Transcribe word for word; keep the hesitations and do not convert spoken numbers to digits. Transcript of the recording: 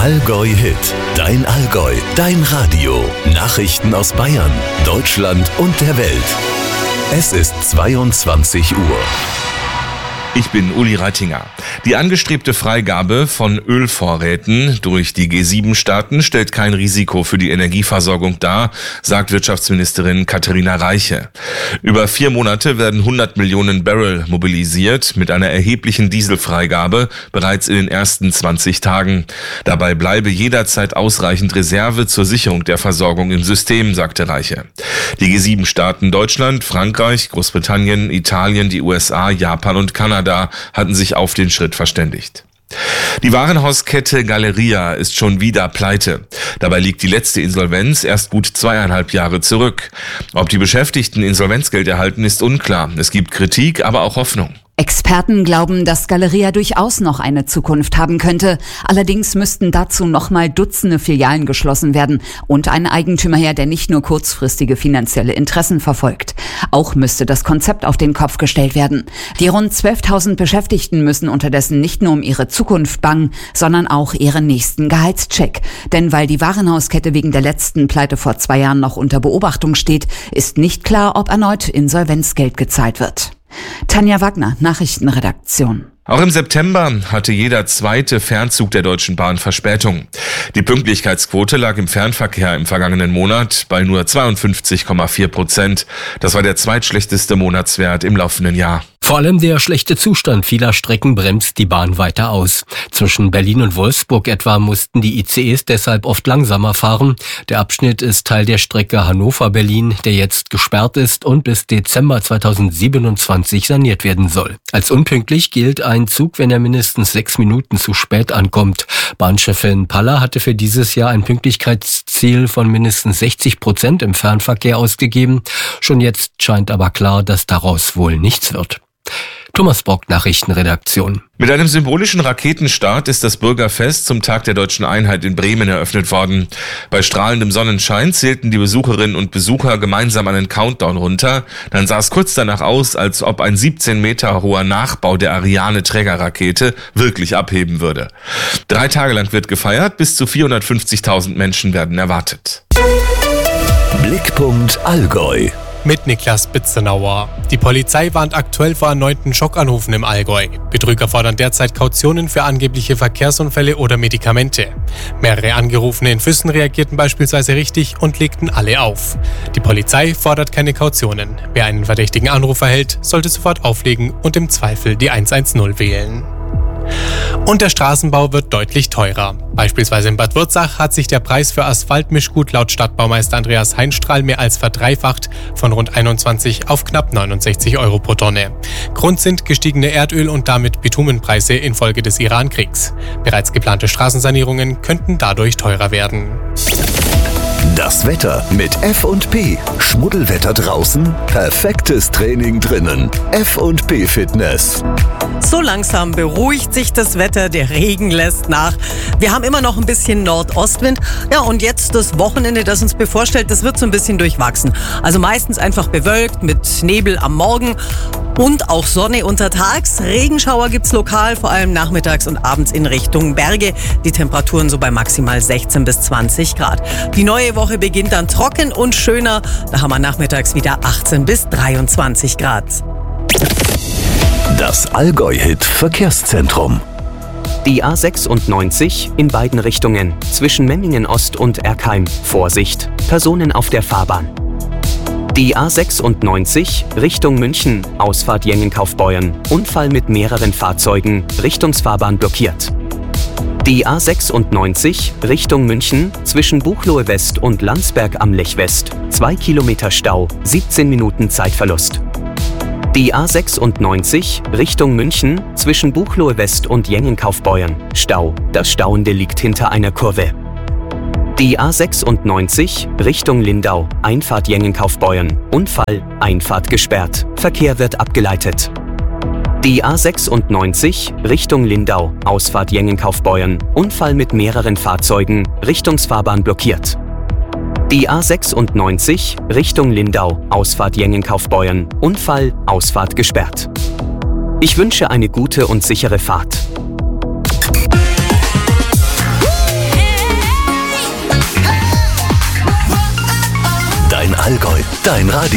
Allgäu Hit. Dein Allgäu, dein Radio. Nachrichten aus Bayern, Deutschland und der Welt. Es ist zweiundzwanzig Uhr. Ich bin Uli Reitinger. Die angestrebte Freigabe von Ölvorräten durch die G sieben Staaten stellt kein Risiko für die Energieversorgung dar, sagt Wirtschaftsministerin Katharina Reiche. Über vier Monate werden hundert Millionen Barrel mobilisiert, mit einer erheblichen Dieselfreigabe bereits in den ersten zwanzig Tagen. Dabei bleibe jederzeit ausreichend Reserve zur Sicherung der Versorgung im System, sagte Reiche. Die G sieben Staaten Deutschland, Frankreich, Großbritannien, Italien, die U S A, Japan und Kanada hatten sich auf den Schritt verständigt. Die Warenhauskette Galeria ist schon wieder pleite. Dabei liegt die letzte Insolvenz erst gut zweieinhalb Jahre zurück. Ob die Beschäftigten Insolvenzgeld erhalten, ist unklar. Es gibt Kritik, aber auch Hoffnung. Experten glauben, dass Galeria durchaus noch eine Zukunft haben könnte. Allerdings müssten dazu nochmal Dutzende Filialen geschlossen werden und ein Eigentümer her, der nicht nur kurzfristige finanzielle Interessen verfolgt. Auch müsste das Konzept auf den Kopf gestellt werden. Die rund zwölftausend Beschäftigten müssen unterdessen nicht nur um ihre Zukunft bangen, sondern auch ihren nächsten Gehaltscheck. Denn weil die Warenhauskette wegen der letzten Pleite vor zwei Jahren noch unter Beobachtung steht, ist nicht klar, ob erneut Insolvenzgeld gezahlt wird. Tanja Wagner, Nachrichtenredaktion. Auch im September hatte jeder zweite Fernzug der Deutschen Bahn Verspätung. Die Pünktlichkeitsquote lag im Fernverkehr im vergangenen Monat bei nur zweiundfünfzig Komma vier Prozent. Das war der zweitschlechteste Monatswert im laufenden Jahr. Vor allem der schlechte Zustand vieler Strecken bremst die Bahn weiter aus. Zwischen Berlin und Wolfsburg etwa mussten die I C Es deshalb oft langsamer fahren. Der Abschnitt ist Teil der Strecke Hannover-Berlin, der jetzt gesperrt ist und bis Dezember zweitausendsiebenundzwanzig saniert werden soll. Als unpünktlich gilt ein Zug, wenn er mindestens sechs Minuten zu spät ankommt. Bahnchefin Paller hatte für dieses Jahr ein Pünktlichkeitsziel von mindestens sechzig Prozent im Fernverkehr ausgegeben. Schon jetzt scheint aber klar, dass daraus wohl nichts wird. Thomas Bock, Nachrichtenredaktion. Mit einem symbolischen Raketenstart ist das Bürgerfest zum Tag der Deutschen Einheit in Bremen eröffnet worden. Bei strahlendem Sonnenschein zählten die Besucherinnen und Besucher gemeinsam einen Countdown runter. Dann sah es kurz danach aus, als ob ein siebzehn Meter hoher Nachbau der Ariane-Trägerrakete wirklich abheben würde. Drei Tage lang wird gefeiert, bis zu vierhundertfünfzigtausend Menschen werden erwartet. Blickpunkt Allgäu. Mit Niklas Bitzenauer. Die Polizei warnt aktuell vor erneuten Schockanrufen im Allgäu. Betrüger fordern derzeit Kautionen für angebliche Verkehrsunfälle oder Medikamente. Mehrere Angerufene in Füssen reagierten beispielsweise richtig und legten alle auf. Die Polizei fordert keine Kautionen. Wer einen verdächtigen Anruf erhält, sollte sofort auflegen und im Zweifel die eins eins null wählen. Und der Straßenbau wird deutlich teurer. Beispielsweise in Bad Wurzach hat sich der Preis für Asphaltmischgut laut Stadtbaumeister Andreas Heinstrahl mehr als verdreifacht, von rund einundzwanzig auf knapp neunundsechzig Euro pro Tonne. Grund sind gestiegene Erdöl- und damit Bitumenpreise infolge des Iran-Kriegs. Bereits geplante Straßensanierungen könnten dadurch teurer werden. Das Wetter mit F und P. Schmuddelwetter draußen, perfektes Training drinnen. F und P Fitness. So langsam beruhigt sich das Wetter, der Regen lässt nach. Wir haben immer noch ein bisschen Nordostwind. Ja, und jetzt das Wochenende, das uns bevorsteht, das wird so ein bisschen durchwachsen. Also meistens einfach bewölkt mit Nebel am Morgen und auch Sonne untertags. Regenschauer gibt's lokal, vor allem nachmittags und abends in Richtung Berge. Die Temperaturen so bei maximal sechzehn bis zwanzig Grad. Die neue Woche beginnt dann trocken und schöner. Da haben wir nachmittags wieder achtzehn bis dreiundzwanzig Grad. Das Allgäu-Hit Verkehrszentrum. Die A sechsundneunzig in beiden Richtungen zwischen Memmingen Ost und Erkheim. Vorsicht, Personen auf der Fahrbahn. Die A sechsundneunzig Richtung München, Ausfahrt Jengenkaufbeuern. Unfall mit mehreren Fahrzeugen, Richtungsfahrbahn blockiert. Die A sechsundneunzig Richtung München zwischen Buchloe West und Landsberg am Lech West. Zwei Kilometer Stau, siebzehn Minuten Zeitverlust. Die A sechsundneunzig Richtung München zwischen Buchloe West und Jengenkaufbeuern. Stau. Das Stauende liegt hinter einer Kurve. Die A sechsundneunzig Richtung Lindau. Einfahrt Jengenkaufbeuern. Unfall. Einfahrt gesperrt. Verkehr wird abgeleitet. Die A sechsundneunzig Richtung Lindau. Ausfahrt Jengenkaufbeuern. Unfall mit mehreren Fahrzeugen. Richtungsfahrbahn blockiert. Die A sechsundneunzig Richtung Lindau, Ausfahrt Jengenkaufbeuern, Unfall, Ausfahrt gesperrt. Ich wünsche eine gute und sichere Fahrt. Allgäu, dein Radio.